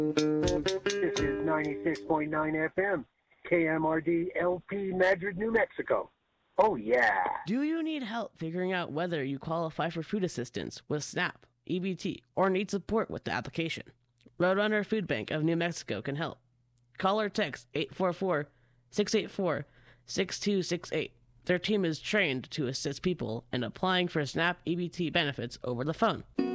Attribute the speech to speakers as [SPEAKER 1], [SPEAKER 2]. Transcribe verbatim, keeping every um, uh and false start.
[SPEAKER 1] This is ninety-six point nine F M, K M R D L P Madrid, New Mexico. Oh, yeah.
[SPEAKER 2] Do you need help figuring out whether you qualify for food assistance with SNAP, E B T, or need support with the application? Roadrunner Food Bank of New Mexico can help. Call or text eight four four, six eight four, six two six eight. Their team is trained to assist people in applying for SNAP E B T benefits over the phone.